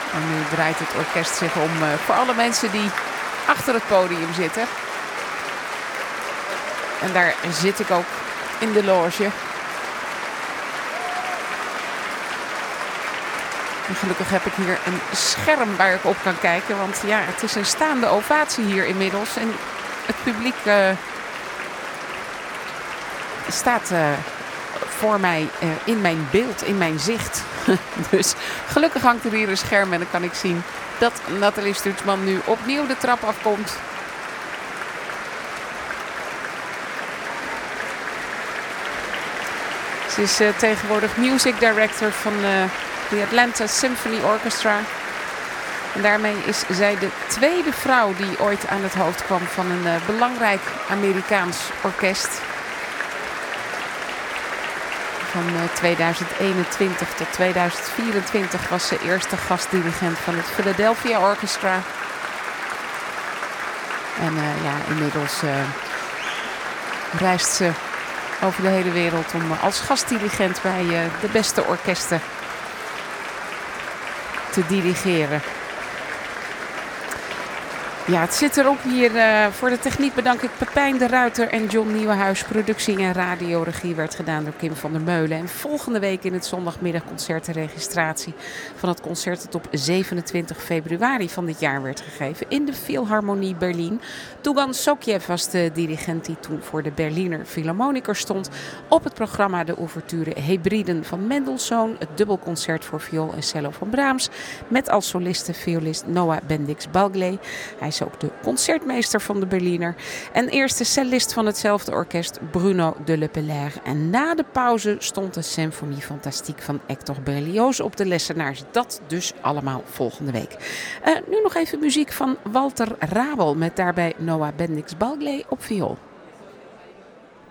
En nu draait het orkest zich om voor alle mensen die achter het podium zitten. En daar zit ik ook in de loge. En gelukkig heb ik hier een scherm waar ik op kan kijken. Want ja, het is een staande ovatie hier inmiddels. En het publiek staat voor mij in mijn beeld, in mijn zicht. Dus gelukkig hangt er hier een scherm en dan kan ik zien dat Nathalie Stutzman nu opnieuw de trap afkomt. Ze is tegenwoordig music director van de Atlanta Symphony Orchestra. En daarmee is zij de tweede vrouw die ooit aan het hoofd kwam van een belangrijk Amerikaans orkest. Van 2021 tot 2024 was ze eerste gastdirigent van het Philadelphia Orchestra. En inmiddels reist ze over de hele wereld om als gastdirigent bij de beste orkesten te dirigeren. Ja, het zit erop hier. Voor de techniek bedank ik Pepijn de Ruiter en John Nieuwenhuis. Productie en radioregie werd gedaan door Kim van der Meulen. En volgende week in het zondagmiddagconcert de registratie van het concert dat op 27 februari van dit jaar werd gegeven in de Philharmonie Berlin. Dugan Sokjev was de dirigent die toen voor de Berliner Philharmoniker stond. Op het programma de ouverture Hebriden van Mendelssohn, het dubbelconcert voor viool en cello van Brahms, met als soliste violist Noah Bendix-Balgley. Hij is ook de concertmeester van de Berliner en eerste cellist van hetzelfde orkest, Bruno de Lepelaire. En na de pauze stond de Symphonie Fantastique van Hector Berlioz op de lessenaars. Dat dus allemaal volgende week. Nu nog even muziek van Walter Rabel met daarbij Noah Bendix-Balgley op viool.